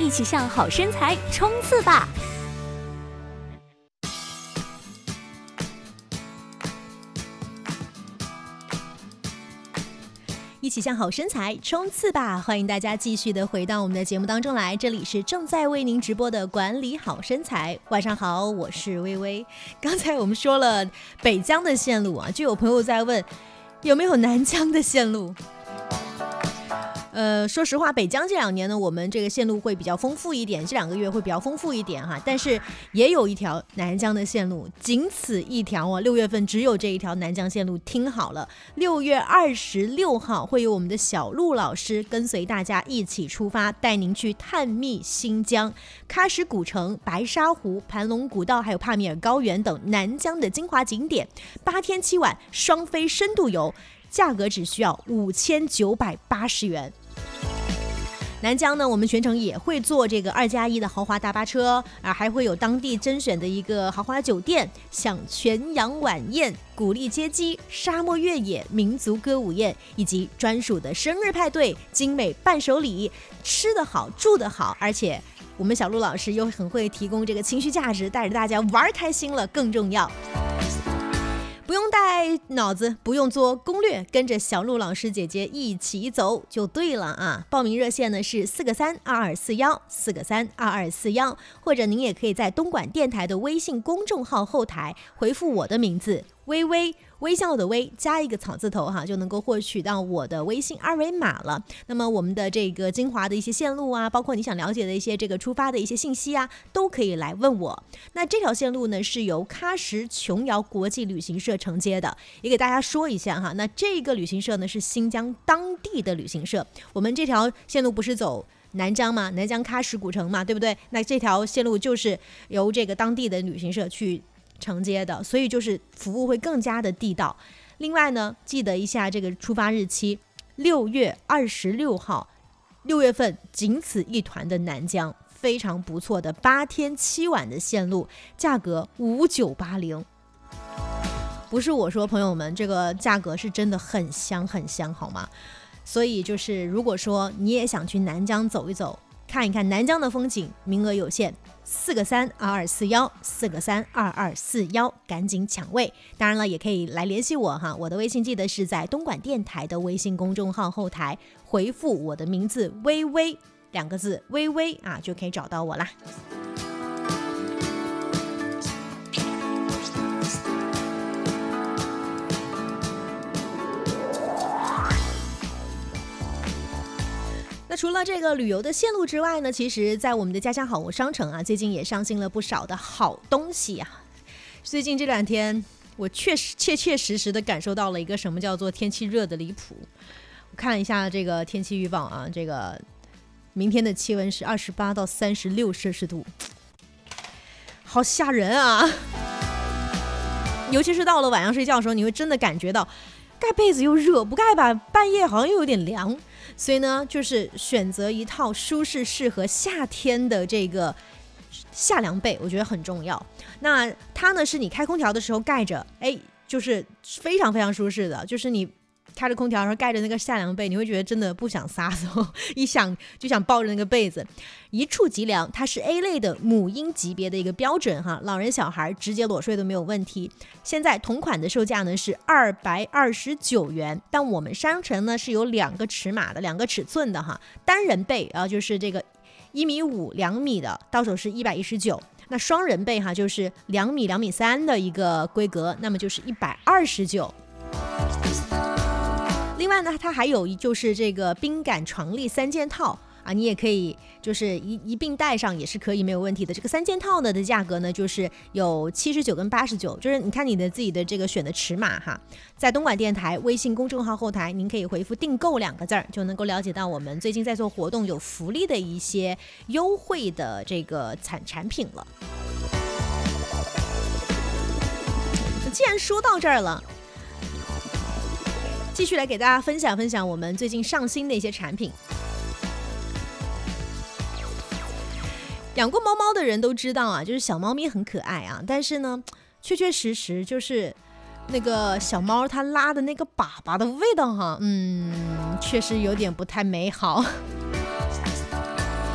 一起向好身材冲刺吧！一起向好身材冲刺吧！欢迎大家继续的回到我们的节目当中来，这里是正在为您直播的管理好身材。晚上好，我是微微。刚才我们说了北疆的线路啊，就有朋友在问有没有南疆的线路。说实话，北疆这2年呢，我们这个线路会比较丰富一点，这2个月会比较丰富一点哈。但是也有一条南疆的线路，仅此一条啊！6月份只有这一条南疆线路，听好了，6月26号会有我们的小陆老师跟随大家一起出发，带您去探秘新疆、喀什古城、白沙湖、盘龙古道，还有帕米尔高原等南疆的精华景点，8天7晚双飞深度游，价格只需要5980元。南疆呢，我们全程也会坐这个2+1的豪华大巴车啊，还会有当地甄选的一个豪华酒店，享全羊晚宴、鼓励接机、沙漠越野、民族歌舞宴，以及专属的生日派对、精美伴手礼，吃得好，住得好，而且我们小陆老师又很会提供这个情绪价值，带着大家玩开心了更重要。不用带脑子，不用做攻略，跟着小陆老师姐姐一起走就对了啊！报名热线呢是4个32241，4个32241，或者您也可以在东莞电台的微信公众号后台回复我的名字微微，微笑的微加一个草字头哈，就能够获取到我的微信2维码了。那么我们的这个精华的一些线路啊，包括你想了解的一些这个出发的一些信息啊，都可以来问我。那这条线路呢是由喀什琼瑶国际旅行社承接的，也给大家说一下哈。那这个旅行社呢是新疆当地的旅行社，我们这条线路不是走南疆嘛，南疆喀什古城嘛，对不对？那这条线路就是由这个当地的旅行社去承接的，所以就是服务会更加的地道。另外呢，记得一下这个出发日期，6月26号，6月份仅此一团的南疆，非常不错的8天7晚的线路，价格5980。不是我说，朋友们，这个价格是真的很香很香，好吗？所以就是如果说你也想去南疆走一走，看一看南疆的风景，名额有限，4个32241，4个32241，赶紧抢位。当然了，也可以来联系我哈，我的微信记得是在东莞电台的微信公众号后台回复我的名字微微2个字，微微啊，就可以找到我啦。那除了这个旅游的线路之外呢，其实在我们的家乡好物商城啊，最近也上新了不少的好东西啊。最近这2天我确实的感受到了一个什么叫做天气热的离谱。我看了一下这个天气预报啊，这个明天的气温是28到36摄氏度，好吓人啊。尤其是到了晚上睡觉的时候，你会真的感觉到盖被子又热，不盖吧半夜好像又有点凉。所以呢，就是选择一套舒适适合夏天的这个夏凉被，我觉得很重要。那它呢是你开空调的时候盖着，就是非常非常舒适的，就是你开着空调然后盖着那个夏凉被，你会觉得真的不想撒手，一想就想抱着那个被子，一触即凉。它是 A 类的母婴级别的一个标准哈，老人小孩直接裸睡都没有问题。现在同款的售价呢是229元，但我们商城呢是有2个尺码的，2个尺寸的哈，单人被就是这个1.5米、2米的，到手是119。那双人被哈就是2米、2.3米的一个规格，那么就是129。另外呢，它还有就是这个冰感床笠3件套啊，你也可以就是一并带上也是可以没有问题的。这个3件套呢的价格呢就是有79跟89，就是你看你的自己的这个选的尺码哈。在东莞电台微信公众号后台，您可以回复订购2个字，就能够了解到我们最近在做活动有福利的一些优惠的这个产品了。既然说到这儿了，继续来给大家分享我们最近上新的一些产品。养过猫猫的人都知道啊，就是小猫咪很可爱啊，但是呢，确实就是那个小猫它拉的那个粑粑的味道哈，确实有点不太美好。